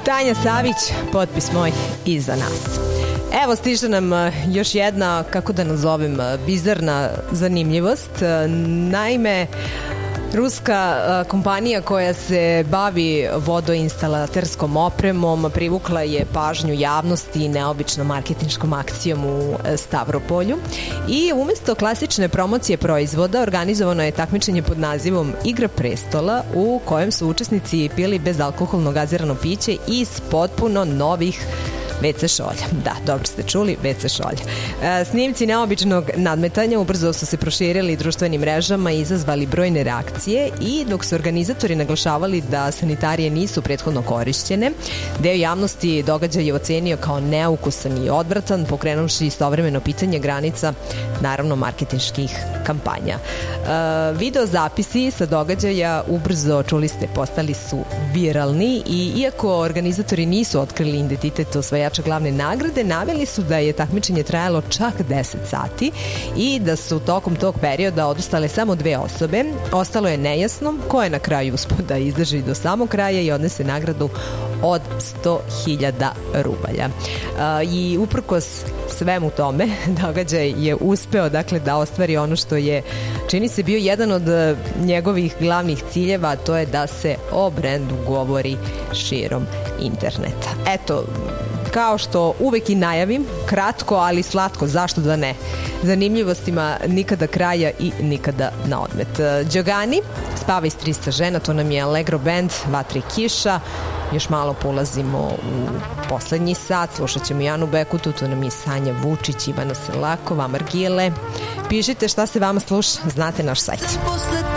Tanja Savić, potpis moj iza nas. Evo stiže nam još jedna, kako da nazovem, bizarna zanimljivost. Naime, ruska kompanija koja se bavi vodoinstalaterskom opremom privukla je pažnju javnosti neobičnom marketinškom akcijom u Stavropolju i umesto klasične promocije proizvoda organizovano je takmičenje pod nazivom Igra prestola u kojem su učesnici pili bezalkoholno gazirano piće iz potpuno novih WC šolja. Da, dobro ste čuli, WC šolja. Snimci neobičnog nadmetanja ubrzo su se proširili društvenim mrežama i izazvali brojne reakcije i dok su organizatori naglašavali da sanitarije nisu prethodno korišćene, deo javnosti događaj je ocenio kao neukusan i odvratan, pokrenuvši istovremeno pitanje granica, naravno, marketinških kampanja. Video zapisi sa događaja ubrzo, čuli ste, postali su viralni i iako organizatori nisu otkrili identitet osvajača glavne nagrade, naveli su da je takmičenje trajalo čak 10 sati i da su tokom tog perioda odustale samo 2 osobe. Ostalo je nejasno ko je na kraju uspeo da izdrži do samog kraja i odnese nagradu od 100.000 rubalja. I uprkos svemu tome, događaj je uspeo da ostvari ono što je, čini se, bio jedan od njegovih glavnih ciljeva, a to je da se o brendu govori širom interneta. Eto, kao što uvek i najavim, kratko, ali slatko, zašto da ne? Zanimljivostima nikada kraja i nikada na odmet. Đogani, Spava iz 300 žena, to nam je Allegro band, Vatra i kiša. Još malo polazimo u poslednji sat, slušat ćemo Janu Bekutu, to nam je Sanja Vučić, Ivana Selakova, Margile. Pišite šta se vama sluša, znate naš sajt.